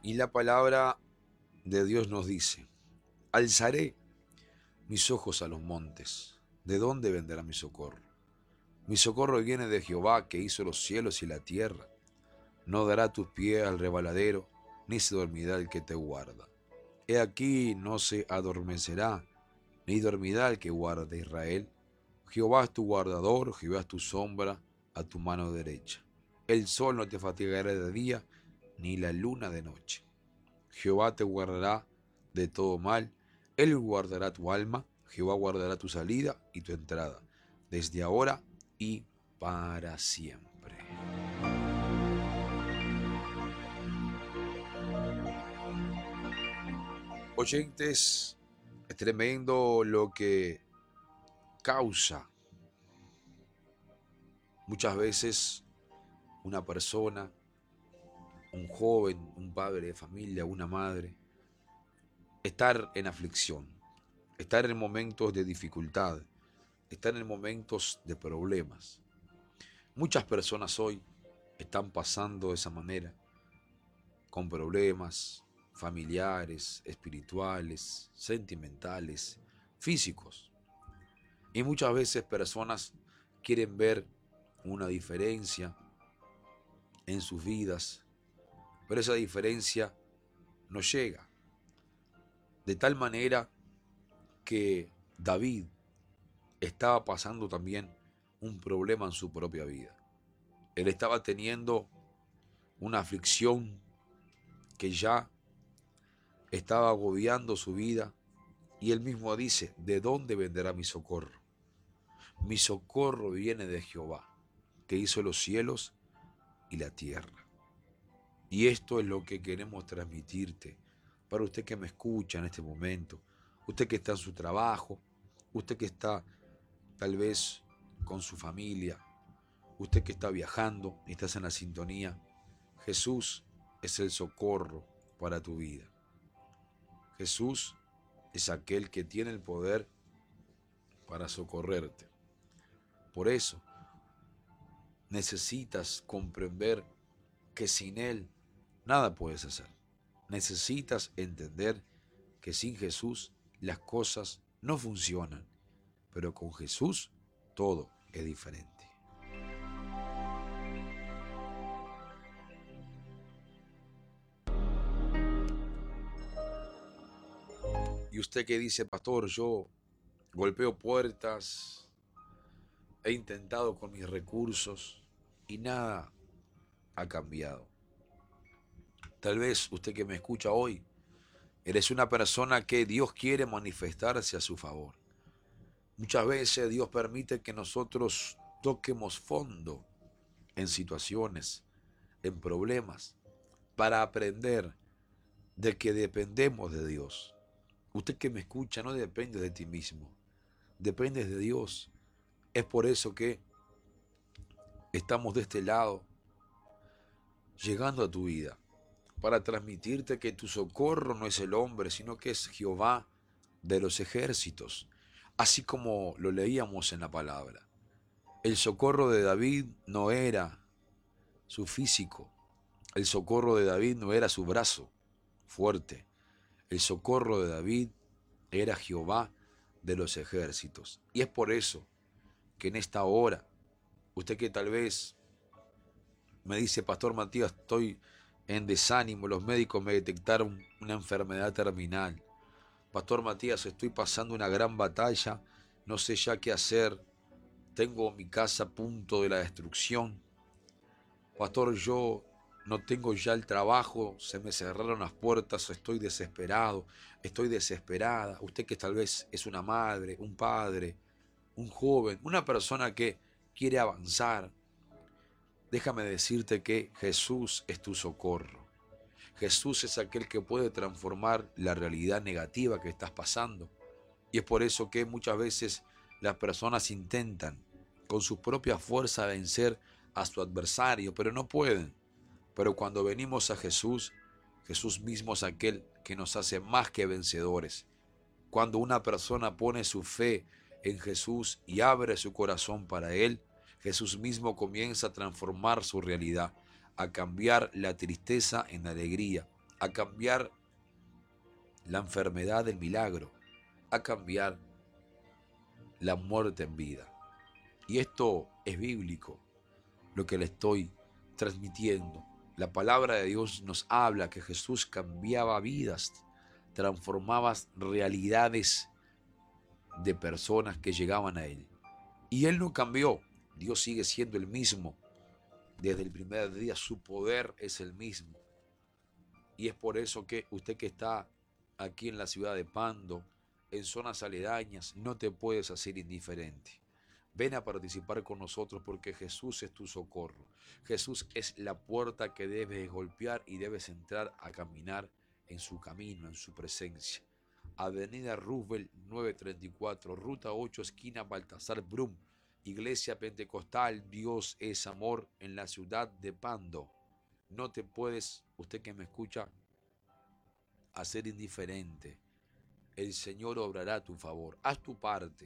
Y la palabra de Dios nos dice, alzaré mis ojos a los montes. ¿De dónde vendrá mi socorro? Mi socorro viene de Jehová, que hizo los cielos y la tierra. No dará tus pies al rebaladero, ni se dormirá el que te guarda. He aquí no se adormecerá, ni dormirá el que guarda a Israel. Jehová es tu guardador, Jehová es tu sombra a tu mano derecha. El sol no te fatigará de día, ni la luna de noche. Jehová te guardará de todo mal, Él guardará tu alma, Jehová guardará tu salida y tu entrada, desde ahora y para siempre. Oyentes, es tremendo lo que causa muchas veces una persona, un joven, un padre de familia, una madre, estar en aflicción, estar en momentos de dificultad, estar en momentos de problemas. Muchas personas hoy están pasando de esa manera, con problemas familiares, espirituales, sentimentales, físicos. Y muchas veces personas quieren ver una diferencia en sus vidas, pero esa diferencia no llega. De tal manera que David estaba pasando también un problema en su propia vida. Él estaba teniendo una aflicción que ya estaba agobiando su vida y él mismo dice, ¿de dónde vendrá mi socorro? Mi socorro viene de Jehová, que hizo los cielos y la tierra. Y esto es lo que queremos transmitirte para usted que me escucha en este momento, usted que está en su trabajo, usted que está tal vez con su familia, usted que está viajando y estás en la sintonía. Jesús es el socorro para tu vida. Jesús es aquel que tiene el poder para socorrerte. Por eso necesitas comprender que sin Él nada puedes hacer. Necesitas entender que sin Jesús las cosas no funcionan, pero con Jesús todo es diferente. Y usted que dice, pastor, yo golpeo puertas, he intentado con mis recursos y nada ha cambiado. Tal vez usted que me escucha hoy, eres una persona que Dios quiere manifestarse a su favor. Muchas veces Dios permite que nosotros toquemos fondo en situaciones, en problemas, para aprender de que dependemos de Dios. Usted que me escucha no depende de ti mismo, dependes de Dios. Es por eso que estamos de este lado, llegando a tu vida, para transmitirte que tu socorro no es el hombre, sino que es Jehová de los ejércitos, así como lo leíamos en la palabra. El socorro de David no era su físico, el socorro de David no era su brazo fuerte, el socorro de David era Jehová de los ejércitos. Y es por eso que en esta hora, usted que tal vez me dice, Pastor Matías, estoy en desánimo, los médicos me detectaron una enfermedad terminal. Pastor Matías, estoy pasando una gran batalla, no sé ya qué hacer, tengo mi casa a punto de la destrucción. Pastor, yo no tengo ya el trabajo, se me cerraron las puertas, estoy desesperado, estoy desesperada. Usted que tal vez es una madre, un padre, un joven, una persona que quiere avanzar, déjame decirte que Jesús es tu socorro. Jesús es aquel que puede transformar la realidad negativa que estás pasando. Y es por eso que muchas veces las personas intentan con su propia fuerza vencer a su adversario, pero no pueden. Pero cuando venimos a Jesús, Jesús mismo es aquel que nos hace más que vencedores. Cuando una persona pone su fe en Jesús y abre su corazón para Él, Jesús mismo comienza a transformar su realidad, a cambiar la tristeza en alegría, a cambiar la enfermedad del milagro, a cambiar la muerte en vida. Y esto es bíblico, lo que le estoy transmitiendo. La palabra de Dios nos habla que Jesús cambiaba vidas, transformaba realidades de personas que llegaban a Él. Y Él no cambió, Dios sigue siendo el mismo. Desde el primer día su poder es el mismo. Y es por eso que usted que está aquí en la ciudad de Pando, en zonas aledañas, no te puedes hacer indiferente. Ven a participar con nosotros porque Jesús es tu socorro. Jesús es la puerta que debes golpear y debes entrar a caminar en su camino, en su presencia. Avenida Roosevelt 934, Ruta 8, esquina Baltasar Brum, Iglesia Pentecostal Dios es Amor en la ciudad de Pando. No te puedes, usted que me escucha, hacer indiferente. El Señor obrará a tu favor. Haz tu parte.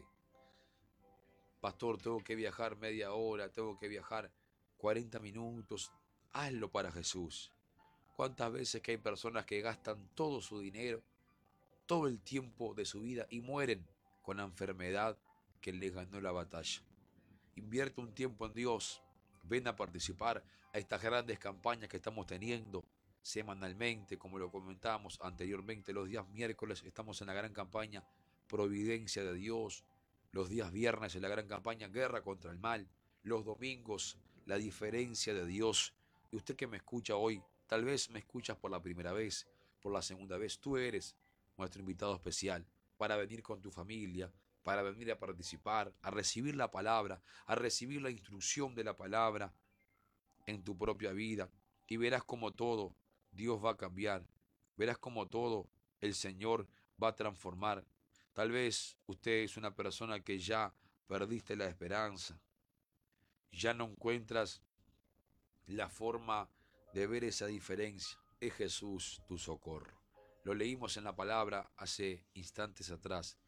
Pastor, tengo que viajar media hora, tengo que viajar 40 minutos. Hazlo para Jesús. ¿Cuántas veces que hay personas que gastan todo su dinero, todo el tiempo de su vida y mueren con la enfermedad que les ganó la batalla? Invierte un tiempo en Dios. Ven a participar a estas grandes campañas que estamos teniendo semanalmente, como lo comentábamos anteriormente. Los días miércoles estamos en la gran campaña Providencia de Dios. Los días viernes en la gran campaña Guerra contra el Mal. Los domingos la diferencia de Dios. Y usted que me escucha hoy, tal vez me escuchas por la primera vez, por la segunda vez. Tú eres nuestro invitado especial para venir con tu familia, para venir a participar, a recibir la palabra, a recibir la instrucción de la palabra en tu propia vida. Y verás como todo Dios va a cambiar. Verás como todo el Señor va a transformar. Tal vez usted es una persona que ya perdiste la esperanza, ya no encuentras la forma de ver esa diferencia. Es Jesús tu socorro. Lo leímos en la palabra hace instantes atrás.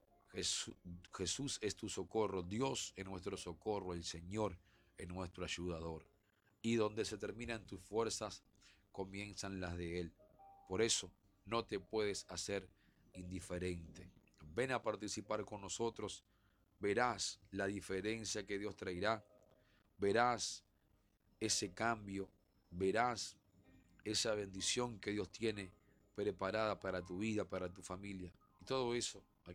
Jesús es tu socorro, Dios es nuestro socorro, el Señor es nuestro ayudador. Y donde se terminan tus fuerzas, comienzan las de Él. Por eso no te puedes hacer indiferente. Ven a participar con nosotros, verás la diferencia que Dios traerá, verás ese cambio, verás esa bendición que Dios tiene preparada para tu vida, para tu familia. Y todo eso